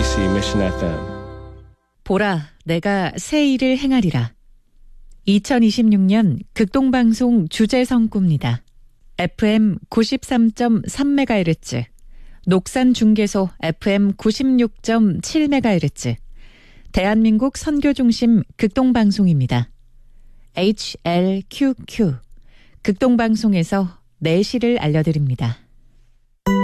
KBC Mission FM. 보라, 내가 새 일을 행하리라. 2026년 극동방송 주제성구입니다. FM 93.3MHz, 녹산중계소 FM 96.7MHz, 대한민국 선교중심 극동방송입니다. HLQQ, 극동방송에서 내시를 알려드립니다.